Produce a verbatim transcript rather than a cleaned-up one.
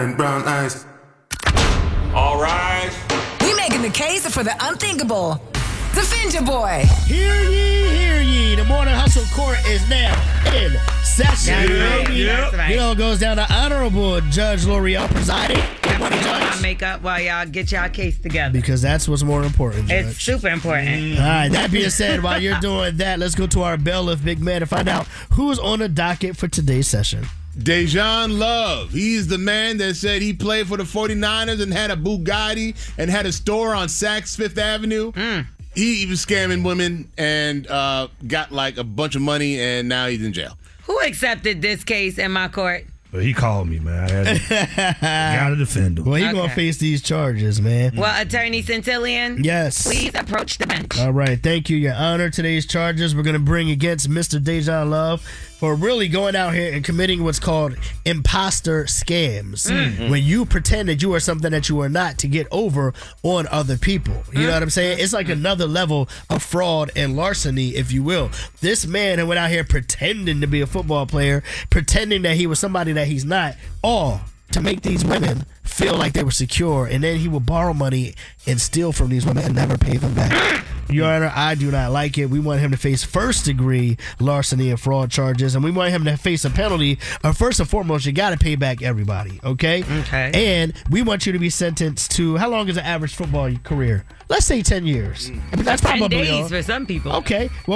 and brown eyes. All rise. We making the case for the unthinkable. Defend your boy. Hear ye, hear ye. The Morning Hustle Court is now in session, That's baby. right. That's right. You know, it goes down to Honorable Judge L'Oreal presiding. I'm putting on my makeup while y'all get y'all case together. Because that's what's more important, Judge. It's super important. All right, that being said, while you're doing that, let's go to our bailiff, Big Man, to find out who's on the docket for today's session. Dejan Love. He's the man that said he played for the forty-niners and had a Bugatti and had a store on Saks Fifth Avenue. Mm. He was scamming women and uh, got like a bunch of money, and now he's in jail. Who accepted this case in my court? But he called me, man. I had to, gotta defend him. Well, he Okay. gonna face these charges, man. Well, Attorney Centillion, Yes. please approach the bench. All right, thank you, Your Honor. Today's charges we're going to bring against Mister Dejan Love for really going out here and committing what's called imposter scams. Mm-hmm. When you pretend that you are something that you are not to get over on other people. You know what I'm saying? It's like another level of fraud and larceny, if you will. This man who went out here pretending to be a football player, pretending that he was somebody that he's not, all to make these women feel like they were secure, and then he would borrow money and steal from these women and never pay them back. Your Honor, I do not like it. We want him to face first degree larceny and fraud charges, and we want him to face a penalty of, first and foremost, you got to pay back everybody, okay? Okay. And we want you to be sentenced to, how long is an average football career? Let's say ten years. I mean, that's Ten probably days all. for some people. Okay. Well,